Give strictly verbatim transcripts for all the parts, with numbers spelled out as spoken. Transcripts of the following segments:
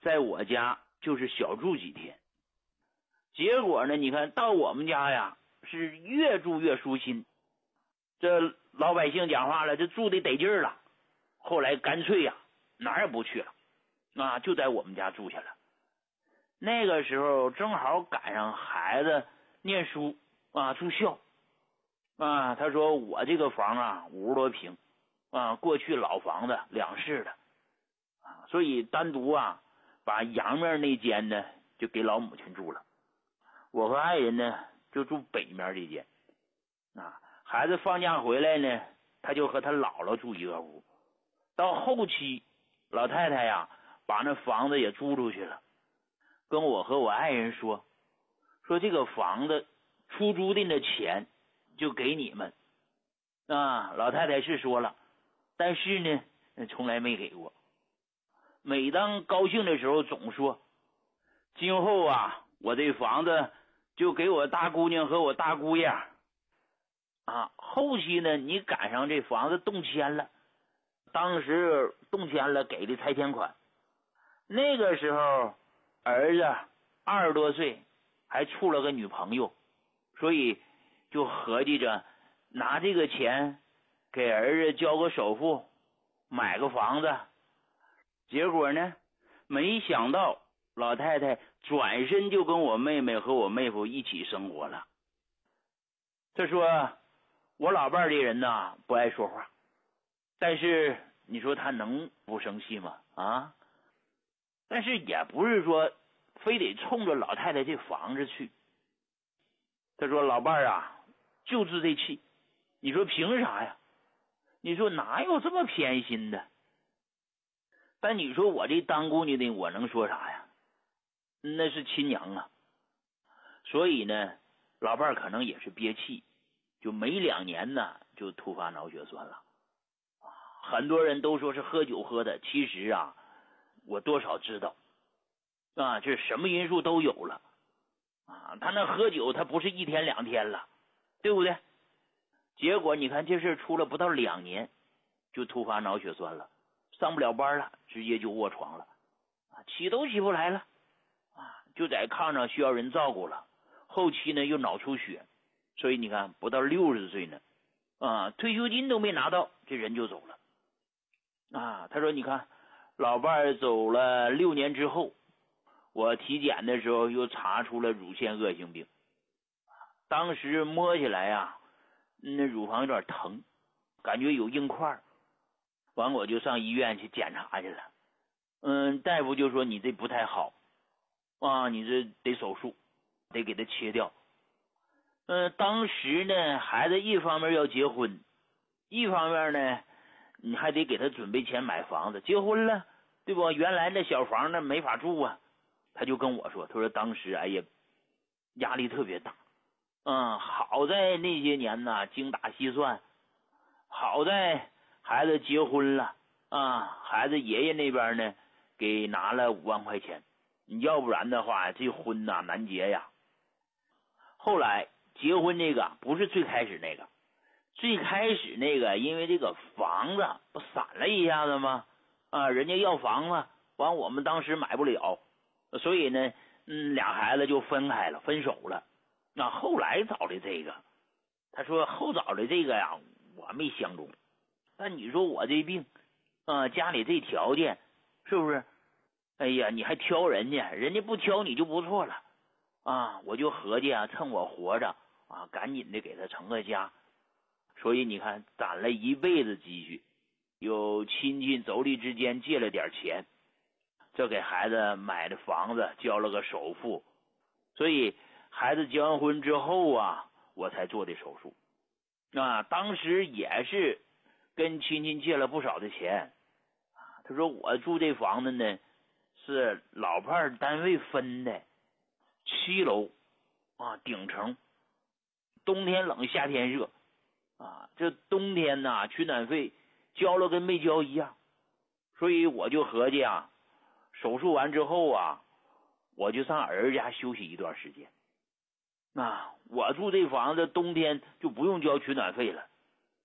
在我家就是小住几天。结果呢，你看到我们家呀，是越住越舒心。这老百姓讲话了，这住的得劲儿了。后来干脆呀，哪儿也不去了，啊，就在我们家住下了。那个时候正好赶上孩子念书啊，住校啊。他说我这个房啊，五十多平啊，过去老房子两室的啊，所以单独啊，把阳面那间呢就给老母亲住了。我和爱人呢就住北面这间啊。孩子放假回来呢，他就和他姥姥住一个屋。到后期，老太太呀把那房子也租出去了，跟我和我爱人说，说这个房子出租的那钱就给你们啊。老太太是说了，但是呢从来没给过。每当高兴的时候总说，今后啊我这房子就给我大姑娘和我大姑爷啊。后期呢你赶上这房子动迁了，当时动迁了给的拆迁款，那个时候儿子二十多岁，还处了个女朋友，所以就合计着拿这个钱给儿子交个首付，买个房子。结果呢，没想到老太太转身就跟我妹妹和我妹夫一起生活了。他说我老伴儿这人呢不爱说话，但是你说他能不生气吗？啊，但是也不是说非得冲着老太太这房子去。他说老伴儿啊就置这气，你说凭啥呀？你说哪有这么偏心的？但你说我这当姑娘的我能说啥呀？那是亲娘啊。所以呢老伴儿可能也是憋气，就没两年呢就突发脑血栓了。很多人都说是喝酒喝的，其实啊我多少知道啊，这什么因素都有了啊。他那喝酒他不是一天两天了，对不对？结果你看这事出了不到两年就突发脑血栓了，上不了班了，直接就卧床了啊，起都起不来了啊，就在炕上需要人照顾了。后期呢又脑出血，所以你看不到六十岁呢啊，退休金都没拿到，这人就走了啊。他说你看老伴儿走了六年之后，我体检的时候又查出了乳腺恶性病，当时摸起来啊那乳房有点疼，感觉有硬块，完我就上医院去检查去了。嗯，大夫就说你这不太好啊，你这得手术，得给它切掉。嗯，当时呢孩子一方面要结婚，一方面呢你还得给他准备钱买房子，结婚了对不？原来那小房呢没法住啊。他就跟我说，他说当时哎呀压力特别大，嗯，好在那些年呢精打细算，好在孩子结婚了啊，孩子爷爷那边呢给拿了五万块钱，要不然的话这婚呐难结呀。后来结婚那个不是最开始那个，最开始那个因为这个房子不散了一下子吗？啊，人家要房子，完我们当时买不了，所以呢嗯，俩孩子就分开了，分手了。那后来找的这个，他说后找的这个呀我没相中，但你说我这病啊，家里这条件是不是？哎呀你还挑人家，人家不挑你就不错了啊。我就合计啊，趁我活着啊赶紧的给他成个家。所以你看攒了一辈子积蓄，有亲戚妯娌之间借了点钱，这给孩子买的房子交了个首付，所以孩子结完婚之后啊我才做的手术啊。当时也是跟亲戚借了不少的钱啊。他说我住这房子呢是老伴儿单位分的，七楼啊，顶层，冬天冷夏天热啊，这冬天呐取暖费交了跟没交一样。所以我就合计啊，手术完之后啊我就上儿子家休息一段时间啊，我住这房子冬天就不用交取暖费了。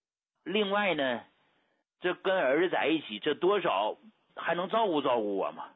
另外呢这跟儿子在一起，这多少还能照顾照顾我嘛。